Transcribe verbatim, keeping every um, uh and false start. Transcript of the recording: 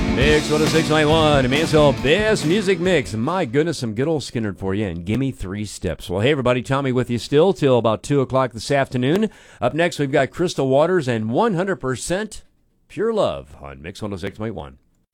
Mix one oh six point one, Mansell Best Music Mix. My goodness, some good old Skinner for you, and gimme three steps. Well, hey, everybody, Tommy with you still till about two o'clock this afternoon. Up next, we've got Crystal Waters and one hundred percent Pure Love on Mix one oh six point one.